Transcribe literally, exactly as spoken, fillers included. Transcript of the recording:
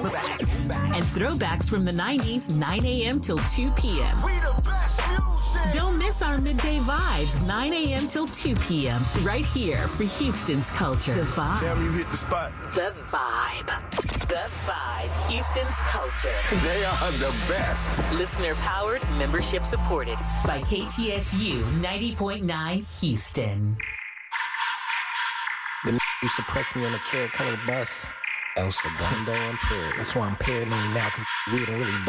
And throwbacks from the nineties, nine a.m. till two p.m. We the best music. Don't miss our midday vibes, nine a.m. till two p.m. Right here for Houston's culture. The Vibe. Damn, you hit the spot. The Vibe. The Vibe. Houston's culture. They are the best. Listener powered, membership supported by K T S U ninety point nine Houston. The used to press me on the carrot colored bus. Elsa Bondo impaired. That's why I'm paranoid now, because we didn't really